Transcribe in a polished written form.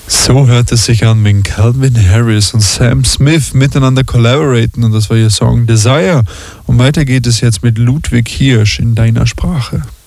So hört es sich an, wenn Calvin Harris und Sam Smith miteinander collaboraten, und das war ihr Song Desire. Und weiter geht es jetzt mit Ludwig Hirsch in deiner Sprache.